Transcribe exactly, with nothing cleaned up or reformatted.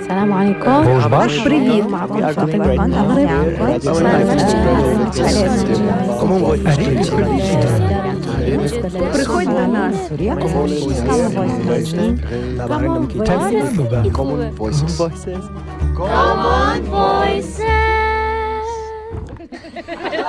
السلام عليكم. Bonjour. Привіт, معكم فاطمة قنطة Приходь до нас. Common voices. Common voices.